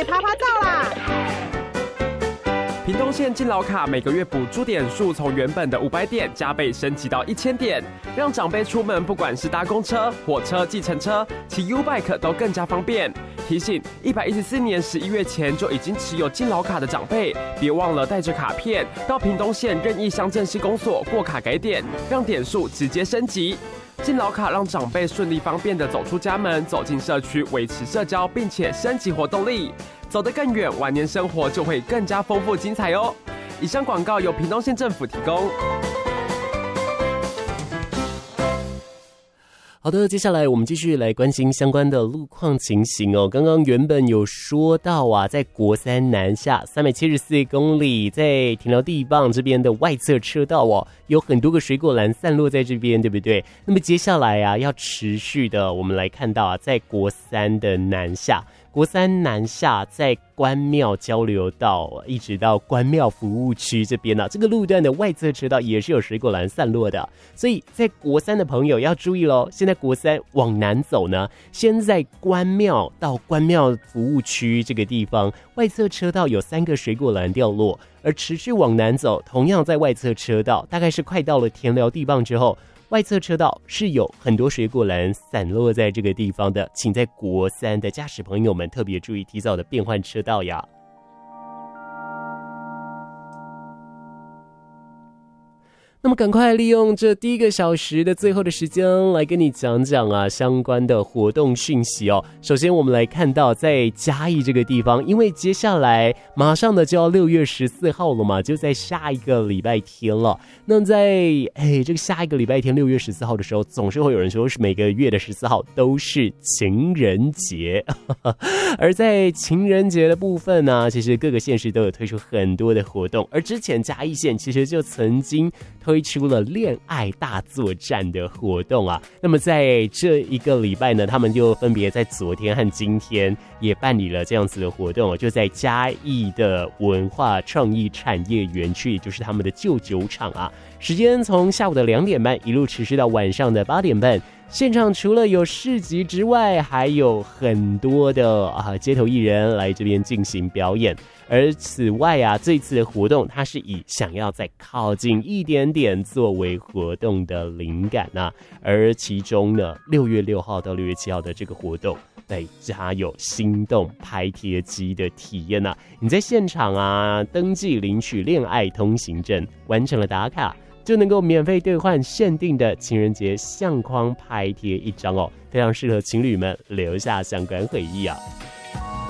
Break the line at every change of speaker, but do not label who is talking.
姐趴趴照啦！
屏东县敬老卡每个月补助点数从原本的500点加倍升级到1000点，让长辈出门不管是搭公车、火车、计程车、骑 U-Bike 都更加方便。提醒114年11月前就已经持有敬老卡的长辈，别忘了带着卡片到屏东县任意乡镇市公所过卡改点，让点数直接升级。敬老卡让长辈顺利方便地走出家门，走进社区，维持社交，并且升级活动力，走得更远，晚年生活就会更加丰富精彩哦。以上广告由屏东县政府提供。
好的，接下来我们继续来关心相关的路况情形哦。刚刚原本有说到啊，在国三南下374公里，在停留地磅这边的外侧车道哦，有很多个水果篮散落在这边，对不对？那么接下来啊，要持续的，我们来看到啊，在国三的南下。国三南下在关庙交流道一直到关庙服务区这边呢，这个路段的外侧车道也是有水果篮散落的，所以在国三的朋友要注意咯。现在国三往南走呢，先在关庙到关庙服务区这个地方，外侧车道有3个水果篮掉落，而持续往南走，同样在外侧车道，大概是快到了田寮地磅之后，外侧车道是有很多水果篮散落在这个地方的，请在国三的驾驶朋友们特别注意，提早的变换车道呀。那么赶快利用这第1个小时的最后的时间来跟你讲讲啊相关的活动讯息哦。首先我们来看到在嘉义这个地方，因为接下来马上的就要6月14号了嘛，就在下一个礼拜天了。那在这个下一个礼拜天6月14号的时候，总是会有人说是每个月的14号都是情人节而在情人节的部分呢，其实各个县市都有推出很多的活动，而之前嘉义县其实就曾经推出了恋爱大作战的活动啊。那么在这一个礼拜呢，他们就分别在昨天和今天也办理了这样子的活动，就在嘉义的文化创意产业园区，也就是他们的旧酒厂啊，时间从下午的2点半一路持续到晚上的8点半。现场除了有市集之外，还有很多的街头艺人来这边进行表演。而此外啊，这次的活动它是以想要再靠近一点点作为活动的灵感啊。而其中呢，6月6号到6月7号的这个活动，它有心动拍贴机的体验啊。你在现场啊登记领取恋爱通行证，完成了打卡，就能够免费兑换限定的情人节相框拍贴1张哦，非常适合情侣们留下相关回忆啊。